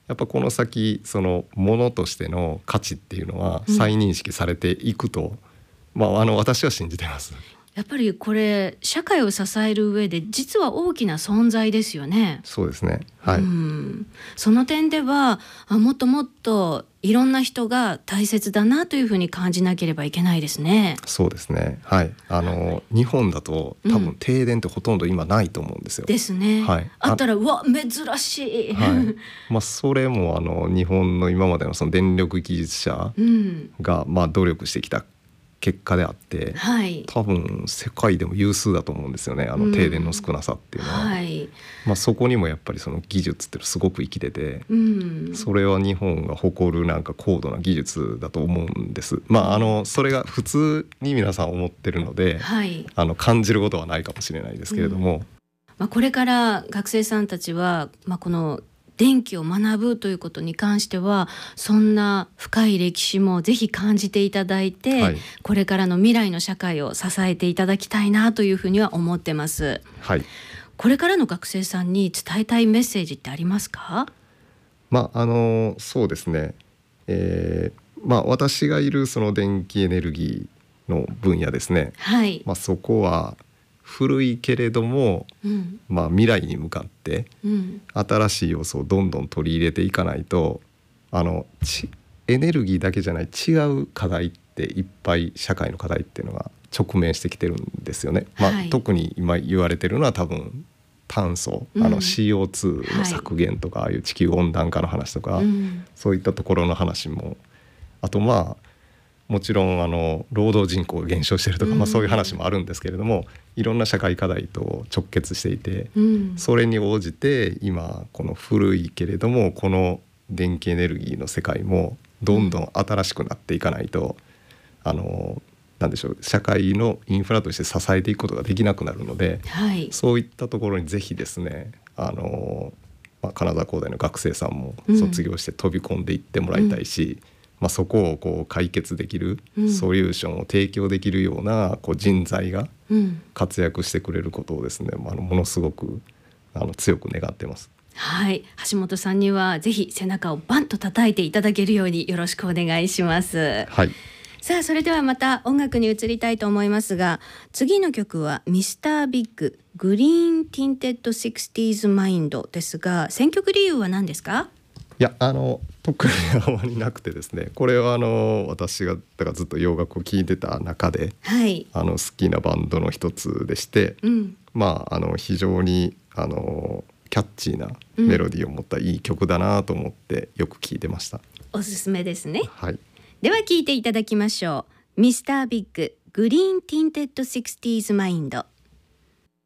やっぱこの先そのものとしての価値っていうのは再認識されていくと、私は信じてます。 やっぱりこれ社会を支える上で実は大きな存在ですよね。 そうですね、はい。 その点ではもっともっといろんな人が大切だなというふうに感じなければいけないですね。 そうですね、はい。日本だと多分停電ってほとんど今ないと思うんですよ。 ですね、 はい、 あったらうわ珍しい、 はい。それも日本の今までのその電力技術者が努力してきた結果であって、 はい、 多分世界でも有数だと思うんですよね、停電の少なさっていうのは、 はい、 そこにもやっぱりその技術ってすごく生きてて、それは日本が誇るなんか高度な技術だと思うんです。それが普通に皆さん思ってるので、 はい、 感じることはないかもしれないですけれども、 これから学生さんたちは、この電気を学ぶということに関してはそんな深い歴史もぜひ感じていただいて、はい、これからの未来の社会を支えていただきたいなというふうには思ってます、 はい。 これからの学生さんに伝えたいメッセージってありますか？ そうですね、私がいるその電気エネルギーの分野ですね、 はい、 そこは古いけれども、未来に向かって、新しい要素をどんどん取り入れていかないとエネルギーだけじゃない違う課題っていっぱい社会の課題っていうのが直面してきてるんですよね、はい。特に今言われてるのは多分炭素、CO2 の削減とか、ああいう地球温暖化の話とか、そういったところの話も、あともちろん労働人口が減少しているとか、そういう話もあるんですけれども、いろんな社会課題と直結していて、それに応じて今この古いけれどもこの電気エネルギーの世界もどんどん新しくなっていかないと、なんでしょう、社会のインフラとして支えていくことができなくなるので、 はい、 そういったところにぜひですね、金沢工大の学生さんも卒業して飛び込んでいってもらいたいし、そこをこう解決できるソリューションを提供できるような人材が活躍してくれることをですね、ものすごく強く願ってます。 はい、橋本さんにはぜひ背中をバンと叩いていただけるようによろしくお願いします。 はい。 さあ、それではまた音楽に移りたいと思いますが、次の曲はミスタービッググリーンティンテッド 60s マインドですが、選曲理由は何ですか？ いや、特にあまりなくてですね、これは私がだからずっと洋楽を聴いてた中で、 はい、 好きなバンドの一つでして、非常にキャッチーなメロディーを持ったいい曲だなと思ってよく聴いてました。 おすすめですね。 はい。 では聴いていただきましょう。ミスタービッググリーンティンテッド 60s マインド。